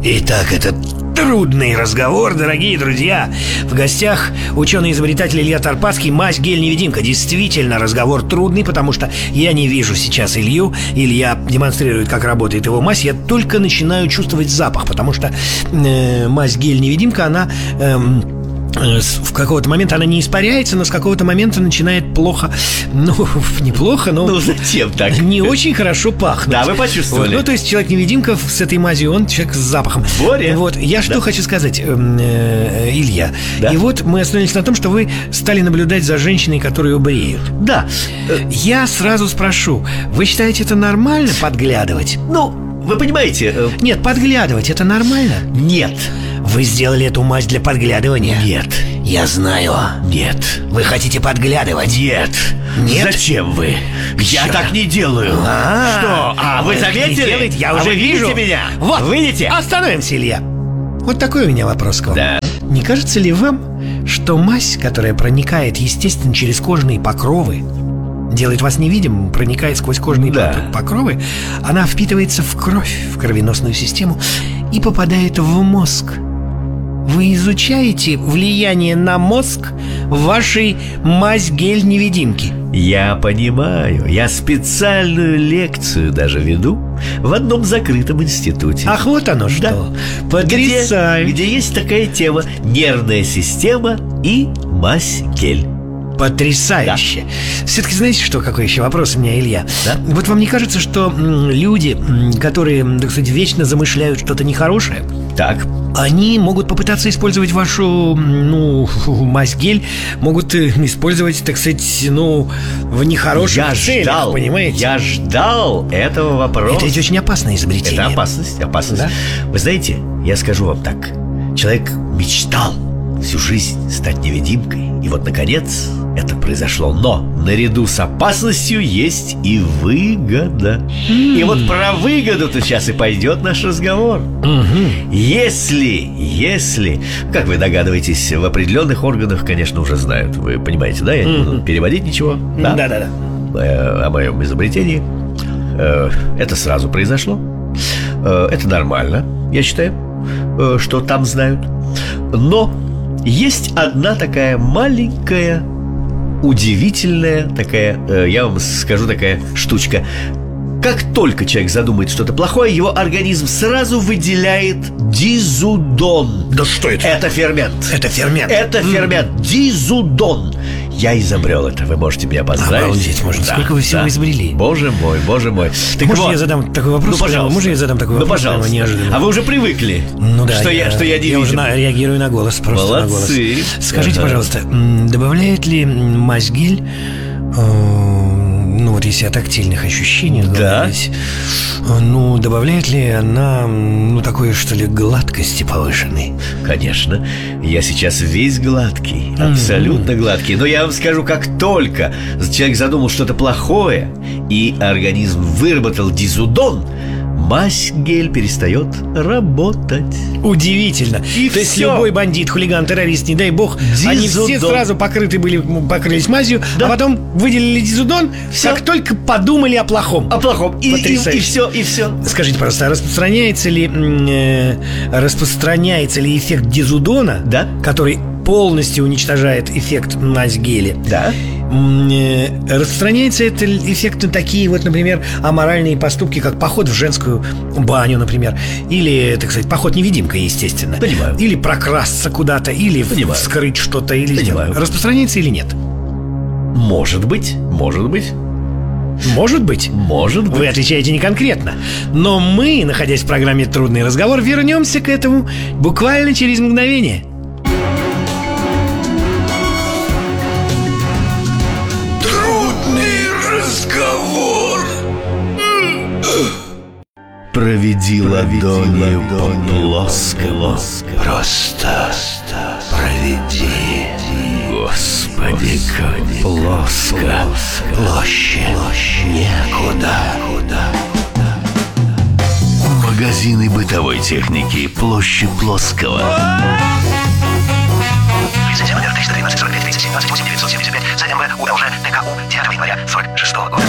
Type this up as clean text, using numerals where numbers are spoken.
Итак, это трудный разговор, дорогие друзья. В гостях ученый-изобретатель Илья Торпацкий. Мазь гель-невидимка. Действительно, разговор трудный, потому что я не вижу сейчас Илью. Илья демонстрирует, как работает его мазь. Я только начинаю чувствовать запах, потому что мазь гель-невидимка, она... в какого-то момента она не испаряется, но с какого-то момента начинает плохо. Ну, неплохо, но... Ну, зачем так? Не очень хорошо пахнет. Да, вы почувствовали. Вот, ну, то есть человек-невидимка с этой мазью, он человек с запахом. Боря. Вот, я что хочу сказать, Илья. Да? И вот мы остановились на том, что вы стали наблюдать за женщиной, которую бреют. Да. Я сразу спрошу, вы считаете это нормально подглядывать? Ну, вы понимаете... Нет, подглядывать это нормально? Нет. Вы сделали эту мазь для подглядывания? Нет. Я знаю. Нет. Вы хотите подглядывать? Нет. Нет? Зачем вы? Я Чё? так не делаю. Что? А вы заметили? Делаете? Я А уже вы вижу. видите меня? Вот. Видите? Остановимся, Илья. Вот такой у меня вопрос к вам. Да. Не кажется ли вам, что мазь, которая проникает, естественно, через кожные покровы, делает вас невидимым, проникает сквозь кожные покровы, она впитывается в кровь, в кровеносную систему и попадает в мозг? Вы изучаете влияние на мозг вашей мазь-гель-невидимки? Я понимаю. Я специальную лекцию даже веду в одном закрытом институте. Ах, вот оно что. Потрясающе. Где есть такая тема: нервная система и мазь-гель. Потрясающе. Да. Все-таки знаете, что, какой еще вопрос у меня, Илья? Да? Вот вам не кажется, что люди, которые, так сказать, вечно замышляют что-то нехорошее, так, они могут попытаться использовать вашу, мазь-гель, могут использовать, так сказать, в нехороших целях, понимаете? Я ждал этого вопроса. Это ведь очень опасное изобретение. Это опасность. Да? Вы знаете, я скажу вам так. Человек мечтал всю жизнь стать невидимкой, и вот, наконец, это произошло. Но наряду с опасностью есть и выгода. И вот про выгоду-то сейчас и пойдет наш разговор. Если, как вы догадываетесь, в определенных органах, конечно, уже знают. Вы понимаете, да? Я не буду переводить ничего. Да. О моем изобретении. Это сразу произошло. Это нормально, я считаю, что там знают. Но есть одна такая маленькая, удивительная такая, я вам скажу, такая штучка. Как только человек задумает что-то плохое, его организм сразу выделяет дизудон. Да что это? Это фермент. Это фермент. Дизудон. Я изобрел это, вы можете меня поздравить. Обалдеть можно, сколько вы всего изобрели. Боже мой. Так можно вот, я задам такой вопрос? пожалуйста. Можно я задам такой вопрос? Пожалуйста. Неожиданно. А вы уже привыкли, да, что я не я вижу. уже реагирую на голос, просто Молодцы. на голос. Скажите, пожалуйста, добавляет ли мазь-гель, вот если о тактильных ощущениях говорить, добавляет ли она, такой, что ли, гладкости повышенной? Конечно. Я сейчас весь гладкий, абсолютно гладкий. Но я вам скажу, как только человек задумал что-то плохое и организм выработал дизудон, мазь-гель перестает работать. Удивительно. То есть любой бандит, хулиган, террорист, не дай бог, они все сразу покрылись мазью, а потом выделили дизудон, как только подумали о плохом. И все. Скажите, пожалуйста, распространяется ли эффект дизудона, который полностью уничтожает эффект мазь-геля? Да. Распространяется этот эффект на такие вот, например, аморальные поступки, как поход в женскую баню, например, или, так сказать, поход-невидимка, естественно. Понимаю. Или прокрасться куда-то, или вскрыть что-то, или сделать. Распространяется или нет? Может быть. Может быть? Вы отвечаете не конкретно. Но мы, находясь в программе «Трудный разговор», вернемся к этому буквально через мгновение. Проведи ладонью по плоскому. Просто проведи. Господи, как плоско. Площадь некуда. Магазины бытовой техники. Площадь Плоского. Лицензия номер 313 45 37 28 975 ЗМВ УЛЖ ТКУ 9 января 46 года.